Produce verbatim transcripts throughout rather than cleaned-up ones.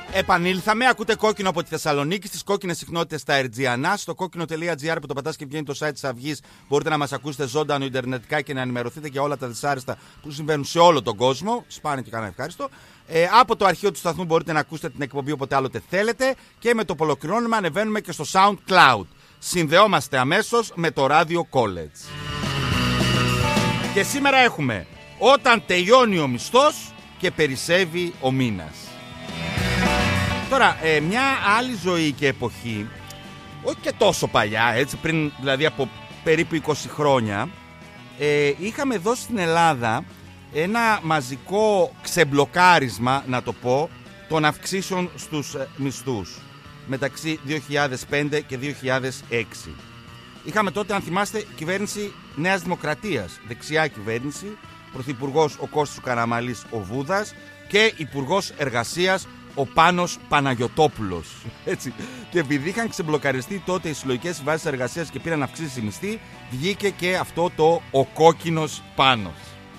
Επανήλθαμε, ακούτε Κόκκινο από τη Θεσσαλονίκη, στις κόκκινες συχνότητες στα Ερτζιανά, στο κόκκινο τελεία τζι άρ που το πατάς και βγαίνει το site της Αυγής. Μπορείτε να μας ακούσετε ζωντανό ιντερνετικά και να ενημερωθείτε για όλα τα δυσάρεστα που συμβαίνουν σε όλο τον κόσμο. Σπάνε και κανένα ευχάριστο. Ε, από το αρχείο του σταθμού μπορείτε να ακούσετε την εκπομπή όποτε άλλοτε θέλετε και με το που ολοκληρώνουμε ανεβαίνουμε και στο SoundCloud. Συνδεόμαστε αμέσως με το Radio College. Και σήμερα έχουμε όταν τελειώνει ο μισθός και περισσεύει ο μήνας. Τώρα, ε, μια άλλη ζωή και εποχή, όχι και τόσο παλιά, έτσι, πριν δηλαδή από περίπου είκοσι χρόνια, ε, είχαμε εδώ στην Ελλάδα ένα μαζικό ξεμπλοκάρισμα, να το πω, των αυξήσεων στους ε, μισθούς μεταξύ δύο χιλιάδες πέντε και δύο χιλιάδες έξι. Είχαμε τότε, αν θυμάστε, κυβέρνηση Νέας Δημοκρατίας, δεξιά κυβέρνηση, πρωθυπουργός ο Κώστας ο Καραμανλής ο Βούδας και υπουργός εργασίας ο Πάνος Παναγιωτόπουλος. Έτσι. Και επειδή είχαν ξεμπλοκαριστεί τότε οι συλλογικές συμβάσεις εργασίας και πήραν αυξήσεις οι μισθοί, βγήκε και αυτό το ο κόκκινος Πάνος.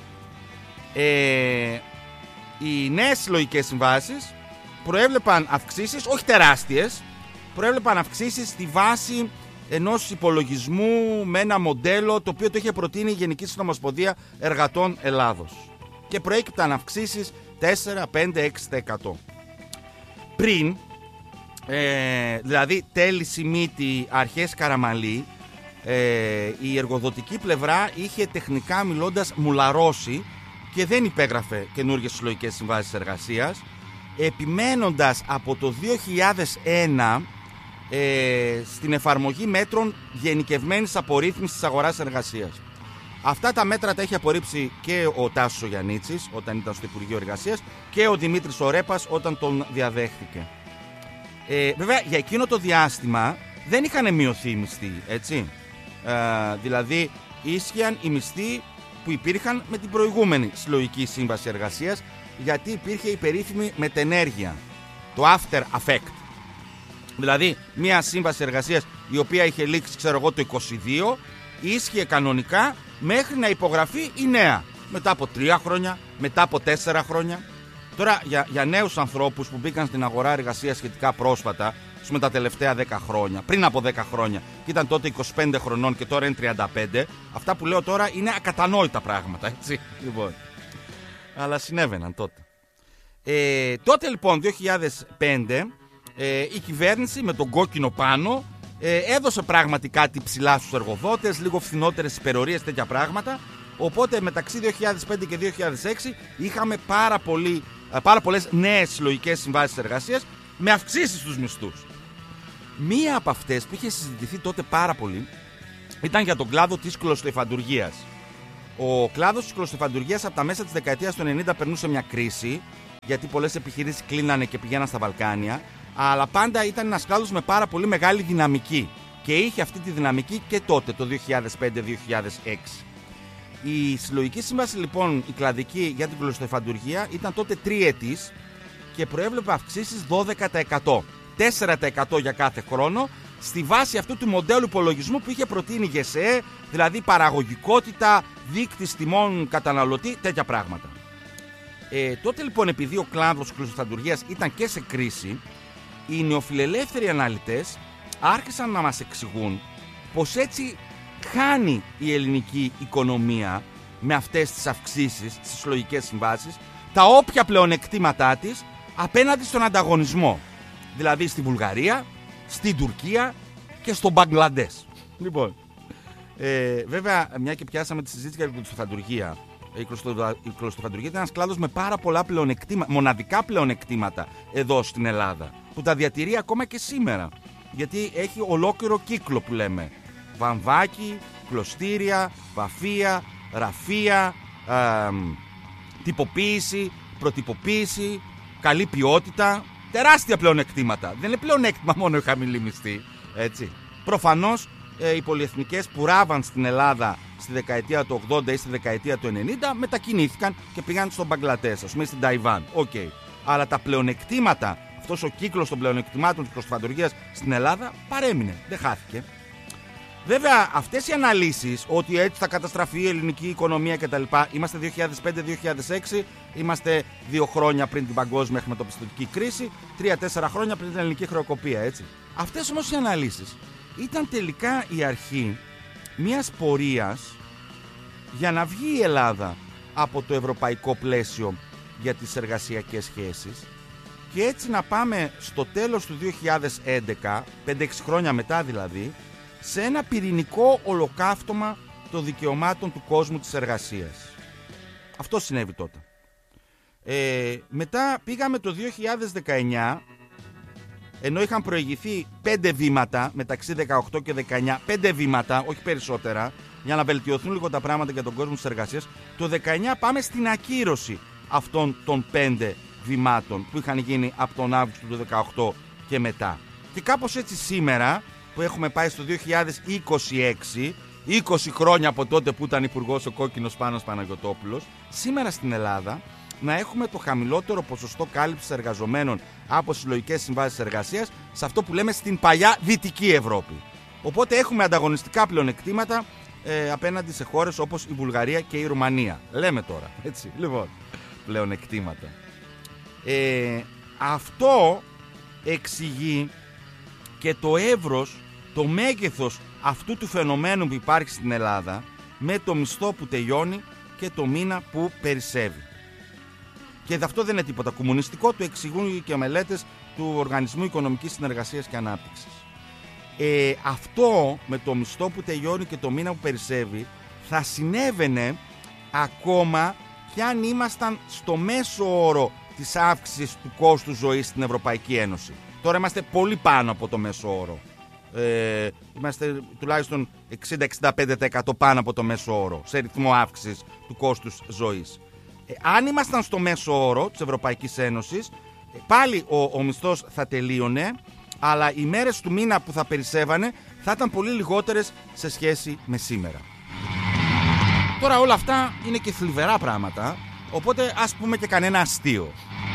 Ε, οι νέες συλλογικές συμβάσεις προέβλεπαν αυξήσεις, όχι τεράστιες, προέβλεπαν αυξήσεις στη βάση ενός υπολογισμού με ένα μοντέλο το οποίο το είχε προτείνει η Γενική Συνομοσπονδία Εργατών Ελλάδος. Και προέκυπταν αυξήσεις τέσσερα, πέντε, έξι τοις εκατό. Πριν, ε, δηλαδή τέλη Σιμίτη, αρχές Καραμανλή, ε, η εργοδοτική πλευρά είχε τεχνικά μιλώντας μουλαρώσει και δεν υπέγραφε καινούργιες συλλογικές συμβάσεις εργασίας, επιμένοντας από το δύο χιλιάδες ένα ε, στην εφαρμογή μέτρων γενικευμένης απορρίθμισης της αγοράς εργασίας. Αυτά τα μέτρα τα έχει απορρίψει και ο Τάσος ο Γιαννίτσης όταν ήταν στο Υπουργείο Εργασίας και ο Δημήτρης ο Ρέπας όταν τον διαδέχτηκε. Ε, βέβαια για εκείνο το διάστημα δεν είχαν μειωθεί οι μισθοί, έτσι. Ε, δηλαδή ίσχυαν οι μισθοί που υπήρχαν με την προηγούμενη συλλογική σύμβαση εργασίας, γιατί υπήρχε η περίφημη μετενέργεια, το after effect. Δηλαδή μια σύμβαση εργασίας η οποία είχε λήξει, ξέρω εγώ, το είκοσι δύο, ίσχυε κανονικά μέχρι να υπογραφεί η νέα. Μετά από τρία χρόνια, μετά από τέσσερα χρόνια. Τώρα για, για νέους ανθρώπους που μπήκαν στην αγορά εργασίας σχετικά πρόσφατα, με τα τελευταία δέκα χρόνια, πριν από δέκα χρόνια, και ήταν τότε είκοσι πέντε χρονών και τώρα είναι τριάντα πέντε, αυτά που λέω τώρα είναι ακατανόητα πράγματα, έτσι. Λοιπόν, αλλά συνέβαιναν τότε. Ε, τότε λοιπόν, δύο χιλιάδες πέντε, ε, η κυβέρνηση με τον κόκκινο Πάνο ε, έδωσε πράγματι κάτι ψηλά στους εργοδότες, λίγο φθηνότερες υπερορίες, τέτοια πράγματα. Οπότε μεταξύ δύο χιλιάδες πέντε και δύο χιλιάδες έξι είχαμε πάρα, πολύ, πάρα πολλές νέες συλλογικές συμβάσεις εργασίας με αυξήσεις στους μισθούς. Μία από αυτές που είχε συζητηθεί τότε πάρα πολύ ήταν για τον κλάδο της κλωστοϊφαντουργίας. Ο κλάδος της κλωστοϊφαντουργίας από τα μέσα της δεκαετίας του ενενήντα περνούσε μια κρίση, γιατί πολλές επιχειρήσεις κλείνανε και πηγαίναν στα Βαλκάνια, αλλά πάντα ήταν ένας κλάδος με πάρα πολύ μεγάλη δυναμική και είχε αυτή τη δυναμική και τότε, το δύο χιλιάδες πέντε δύο χιλιάδες έξι. Η συλλογική σύμβαση λοιπόν, η κλαδική για την κλωστοϊφαντουργία, ήταν τότε τριετής και προέβλεπε αυξήσεις δώδεκα τοις εκατό. τέσσερα τοις εκατό για κάθε χρόνο, στη βάση αυτού του μοντέλου υπολογισμού που είχε προτείνει η ΓΕΣΕΕ, δηλαδή παραγωγικότητα, δείκτης τιμών καταναλωτή, τέτοια πράγματα. Ε, τότε λοιπόν, επειδή ο κλάδος της κλωστοϊφαντουργίας ήταν και σε κρίση, οι νεοφιλελεύθεροι αναλυτές άρχισαν να μας εξηγούν πως έτσι χάνει η ελληνική οικονομία με αυτές τις αυξήσεις στις συλλογικές συμβάσεις τα όποια πλεονεκτήματά της απέναντι στον ανταγωνισμό. Δηλαδή στη Βουλγαρία, στην Τουρκία και στο Μπαγκλαντές. Λοιπόν, ε, βέβαια, μια και πιάσαμε τη συζήτηση για την κλωστοϊφαντουργία, η, κλωστο, η κλωστοϊφαντουργία ήταν ένας κλάδος με πάρα πολλά πλεονεκτήματα, μοναδικά πλεονεκτήματα εδώ στην Ελλάδα, που τα διατηρεί ακόμα και σήμερα. Γιατί έχει ολόκληρο κύκλο που λέμε. Βαμβάκι, κλωστήρια, βαφεία, ραφεία, ε, τυποποίηση, προτυποποίηση, καλή ποιότητα. Τεράστια πλεονεκτήματα. Δεν είναι πλεονέκτημα μόνο η χαμηλή μισθή. Έτσι. Προφανώς ε, οι πολυεθνικές που ράβαν στην Ελλάδα στη δεκαετία του ογδόντα ή στη δεκαετία του ενενήντα μετακινήθηκαν και πήγαν στον Μπαγκλαντές, ας πούμε στην Ταϊβάν. Οκ. Okay. Αλλά τα πλεονεκτήματα, αυτός ο κύκλος των πλεονεκτημάτων της κλωστοϊφαντουργίας στην Ελλάδα παρέμεινε. Δεν χάθηκε. Βέβαια, αυτές οι αναλύσεις, ότι έτσι θα καταστραφεί η ελληνική οικονομία κτλ. Είμαστε δύο χιλιάδες πέντε δύο χιλιάδες έξι, είμαστε δύο χρόνια πριν την παγκόσμια χρηματοπιστωτική κρίση, τρία τέσσερα χρόνια πριν την ελληνική χρεοκοπία, έτσι. Αυτές όμως οι αναλύσεις ήταν τελικά η αρχή μιας πορείας για να βγει η Ελλάδα από το ευρωπαϊκό πλαίσιο για τις εργασιακές σχέσεις και έτσι να πάμε στο τέλος του δύο χιλιάδες έντεκα, πέντε έξι χρόνια μετά δηλαδή, σε ένα πυρηνικό ολοκαύτωμα των δικαιωμάτων του κόσμου της εργασίας. Αυτό συνέβη τότε. Ε, μετά πήγαμε το δύο χιλιάδες δεκαεννιά, ενώ είχαν προηγηθεί πέντε βήματα μεταξύ δεκαοκτώ και δεκαεννιά, πέντε βήματα, όχι περισσότερα, για να βελτιωθούν λίγο τα πράγματα για τον κόσμο της εργασίας. Το δεκαεννιά πάμε στην ακύρωση αυτών των πέντε βημάτων που είχαν γίνει από τον Αύγουστο του δεκαοκτώ και μετά. Και κάπως έτσι σήμερα, που έχουμε πάει στο δύο χιλιάδες είκοσι έξι, είκοσι χρόνια από τότε που ήταν υπουργός ο κόκκινος Πάνος Παναγιωτόπουλος, σήμερα στην Ελλάδα να έχουμε το χαμηλότερο ποσοστό κάλυψης εργαζομένων από συλλογικές συμβάσεις εργασίας σε αυτό που λέμε στην παλιά Δυτική Ευρώπη. Οπότε έχουμε ανταγωνιστικά πλεονεκτήματα ε, απέναντι σε χώρες όπως η Βουλγαρία και η Ρουμανία. Λέμε τώρα, έτσι, λοιπόν, πλεονεκτήματα. Ε, αυτό εξηγεί και το εύρος, το μέγεθος αυτού του φαινομένου που υπάρχει στην Ελλάδα με το μισθό που τελειώνει και το μήνα που περισσεύει. Και αυτό δεν είναι τίποτα κομμουνιστικό, το εξηγούν και μελέτες του Οργανισμού Οικονομικής Συνεργασίας και Ανάπτυξης. Ε, αυτό με το μισθό που τελειώνει και το μήνα που περισσεύει θα συνέβαινε ακόμα και αν ήμασταν στο μέσο όρο της αύξησης του κόστου ζωής στην Ευρωπαϊκή Ένωση. Τώρα είμαστε πολύ πάνω από το μέσο όρο. Ε, είμαστε τουλάχιστον εξήντα με εξήντα πέντε τοις εκατό πάνω από το μέσο όρο σε ρυθμό αύξησης του κόστους ζωής. Ε, αν ήμασταν στο μέσο όρο της Ευρωπαϊκής Ένωσης, ε, πάλι ο, ο μισθός θα τελείωνε, αλλά οι μέρες του μήνα που θα περισσεύανε θα ήταν πολύ λιγότερες σε σχέση με σήμερα. Τώρα όλα αυτά είναι και θλιβερά πράγματα, οπότε ας πούμε και κανένα αστείο.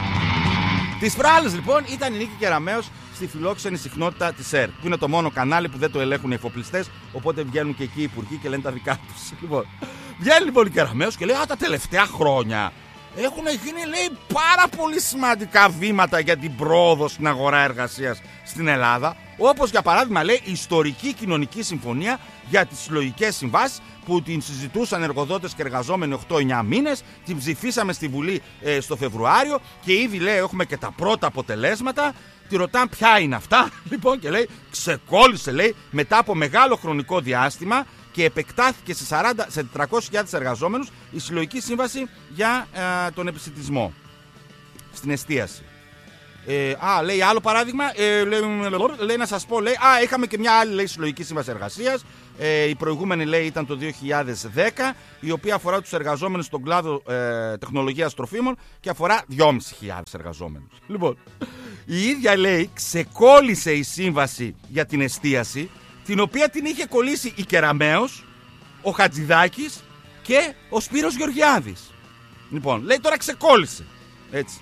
Τις προάλλες λοιπόν ήταν η Νίκη Κεραμέως στη φιλόξενη συχνότητα της ΕΡΤ, που είναι το μόνο κανάλι που δεν το ελέγχουν οι εφοπλιστές, οπότε βγαίνουν και εκεί οι υπουργοί και λένε τα δικά τους. Λοιπόν, βγαίνει λοιπόν η Κεραμέως και λέει: Α, τα τελευταία χρόνια έχουν γίνει, λέει, πάρα πολύ σημαντικά βήματα για την πρόοδο στην αγορά εργασίας στην Ελλάδα. Όπως για παράδειγμα, λέει, η ιστορική κοινωνική συμφωνία για τις συλλογικές συμβάσεις που την συζητούσαν εργοδότες και εργαζόμενοι οκτώ εννιά μήνες, την ψηφίσαμε στη Βουλή ε, στο Φεβρουάριο και ήδη, λέει, έχουμε και τα πρώτα αποτελέσματα. Τη ρωτάνε ποια είναι αυτά, λοιπόν, και λέει: ξεκόλλησε, λέει, μετά από μεγάλο χρονικό διάστημα και επεκτάθηκε σε, σαράντα, σε τετρακόσιες χιλιάδες εργαζόμενους η συλλογική σύμβαση για ε, τον επισιτισμό στην εστίαση. Ε, α, λέει άλλο παράδειγμα, ε, λέει, λέει να σας πω, λέει, α, είχαμε και μια άλλη, λέει, συλλογική σύμβαση εργασίας. Ε, η προηγούμενη, λέει, ήταν το δύο χιλιάδες δέκα, η οποία αφορά τους εργαζόμενους στον κλάδο ε, τεχνολογίας τροφίμων και αφορά δυόμισι χιλιάδες εργαζόμενους. Λοιπόν, η ίδια, λέει, ξεκόλλησε η σύμβαση για την εστίαση, την οποία την είχε κολλήσει η Κεραμέως, ο Χατζηδάκης και ο Σπύρος Γεωργιάδης. Λοιπόν, λέει, τώρα ξεκόλλησε. Έτσι.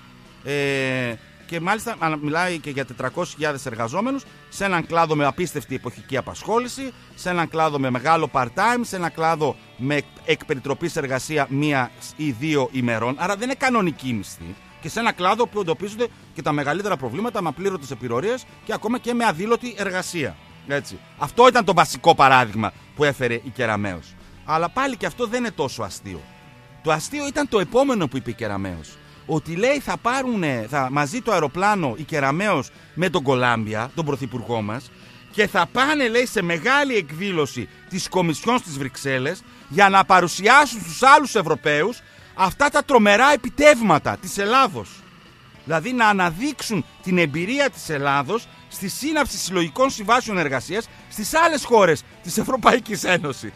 Ε, και μάλιστα μιλάει και για τετρακόσιες χιλιάδες εργαζόμενους σε έναν κλάδο με απίστευτη εποχική απασχόληση, σε έναν κλάδο με μεγάλο part-time, σε έναν κλάδο με εκπεριτροπής εργασία μία ή δύο ημερών, άρα δεν είναι κανονική μισθή, και σε έναν κλάδο που εντοπίζονται και τα μεγαλύτερα προβλήματα με απλήρωτες επιρρορίες και ακόμα και με αδήλωτη εργασία. Έτσι. Αυτό ήταν το βασικό παράδειγμα που έφερε η Κεραμέως. Αλλά πάλι και αυτό δεν είναι τόσο αστείο. Το αστείο ήταν το επόμενο που είπε η Κεραμέως. Ότι, λέει, θα πάρουν θα, μαζί το αεροπλάνο η Κεραμέως με τον Κολάμπια, τον πρωθυπουργό μας, και θα πάνε, λέει, σε μεγάλη εκδήλωση της Κομισιόν στις Βρυξέλλες για να παρουσιάσουν στους άλλους Ευρωπαίους αυτά τα τρομερά επιτεύγματα της Ελλάδος. Δηλαδή να αναδείξουν την εμπειρία της Ελλάδος στη σύναψη συλλογικών συμβάσεων εργασίας στις άλλες χώρες της Ευρωπαϊκής Ένωσης.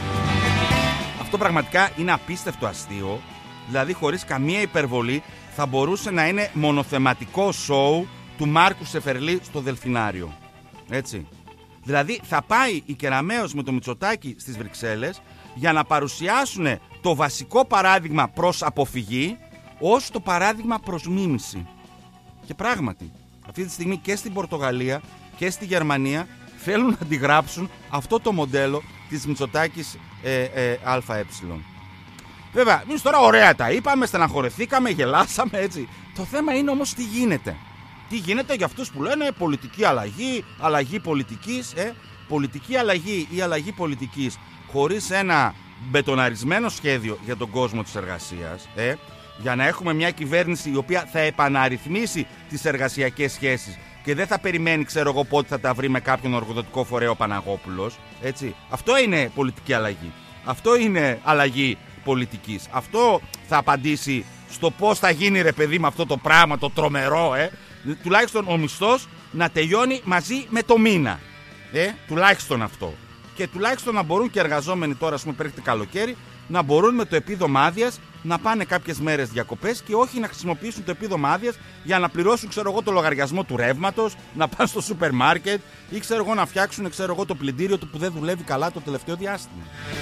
Αυτό πραγματικά είναι απίστευτο αστείο. Δηλαδή, χωρίς καμία υπερβολή, θα μπορούσε να είναι μονοθεματικό σοου του Μάρκου Σεφερλή στο Δελφινάριο. Έτσι. Δηλαδή, θα πάει η Κεραμέως με το Μητσοτάκη στις Βρυξέλλες για να παρουσιάσουν το βασικό παράδειγμα προς αποφυγή ως το παράδειγμα προς μίμηση. Και πράγματι, αυτή τη στιγμή και στην Πορτογαλία και στη Γερμανία θέλουν να αντιγράψουν αυτό το μοντέλο της Μητσοτάκης ε, ε, ΑΕ. Βέβαια, εμείς τώρα ωραία τα είπαμε, στεναχωρεθήκαμε, γελάσαμε, έτσι. Το θέμα είναι όμως τι γίνεται. Τι γίνεται για αυτούς που λένε πολιτική αλλαγή, αλλαγή πολιτικής, ε, πολιτική αλλαγή ή αλλαγή πολιτικής χωρίς ένα μπετοναρισμένο σχέδιο για τον κόσμο της εργασίας, ε, για να έχουμε μια κυβέρνηση η οποία θα επαναρρυθμίσει τις εργασιακές σχέσεις και δεν θα περιμένει, ξέρω εγώ, πότε θα τα βρει με κάποιον εργοδοτικό φορέα ο Παναγόπουλος. Έτσι. Αυτό είναι πολιτική αλλαγή. Αυτό είναι αλλαγή πολιτικής. Αυτό θα απαντήσει στο πώς θα γίνει, ρε παιδί, με αυτό το πράγμα το τρομερό, ε. Τουλάχιστον ο μισθός να τελειώνει μαζί με το μήνα. Ε, τουλάχιστον αυτό. Και τουλάχιστον να μπορούν και οι εργαζόμενοι τώρα, ας πούμε, πέρχεται καλοκαίρι, να μπορούν με το επίδομα άδειας να πάνε κάποιες μέρες διακοπές και όχι να χρησιμοποιήσουν το επίδομα άδειας για να πληρώσουν, ξέρω εγώ, το λογαριασμό του ρεύματος, να πάνε στο σούπερ μάρκετ ή, ξέρω εγώ, να φτιάξουν, ξέρω εγώ, το πλυντήριο του που δεν δουλεύει καλά το τελευταίο διάστημα.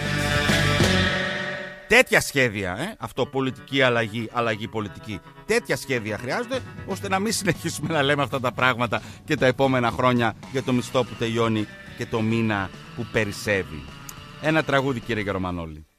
Τέτοια σχέδια, ε, αυτό, πολιτική αλλαγή, αλλαγή πολιτική, τέτοια σχέδια χρειάζονται ώστε να μην συνεχίσουμε να λέμε αυτά τα πράγματα και τα επόμενα χρόνια για το μισθό που τελειώνει και το μήνα που περισσεύει. Ένα τραγούδι, κύριε Γερομανόλη.